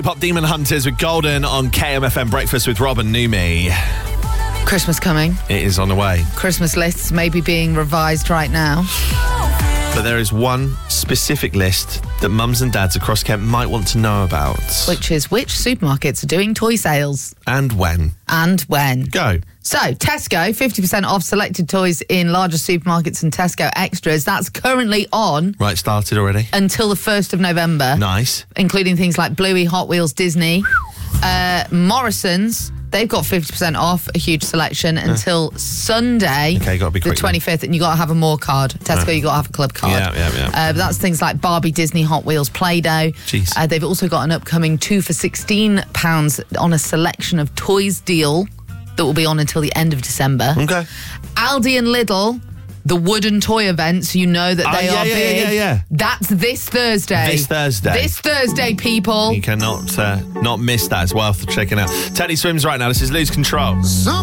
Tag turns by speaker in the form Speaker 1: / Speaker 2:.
Speaker 1: Pop Demon Hunters with Golden on KMFM Breakfast with Rob and Numi.
Speaker 2: Christmas coming.
Speaker 1: It is on the way.
Speaker 2: Christmas lists may be being revised right now.
Speaker 1: But there is one specific list that mums and dads across Kent might want to know about.
Speaker 2: Which is which supermarkets are doing toy sales.
Speaker 1: And when.
Speaker 2: And when.
Speaker 1: Go.
Speaker 2: So, Tesco, 50% off selected toys in larger supermarkets and Tesco Extras. That's currently on.
Speaker 1: Right, started already.
Speaker 2: Until the 1st of November.
Speaker 1: Nice.
Speaker 2: Including things like Bluey, Hot Wheels, Disney. Morrison's, they've got 50% off, a huge selection, until Sunday,
Speaker 1: okay, gotta be quick
Speaker 2: the 25th, and you got to have a more card. Tesco, you got to have a club card.
Speaker 1: Yeah.
Speaker 2: But that's things like Barbie, Disney, Hot Wheels, Play-Doh.
Speaker 1: Jeez.
Speaker 2: They've also got an upcoming 2 for £16 on a selection of toys deal that will be on until the end of December.
Speaker 1: Okay.
Speaker 2: Aldi and Lidl, the wooden toy events, you know that they are big.
Speaker 1: Yeah.
Speaker 2: That's this Thursday. This Thursday, people.
Speaker 1: You cannot not miss that. It's worth checking out. Teddy Swims right now. This is Lose Control.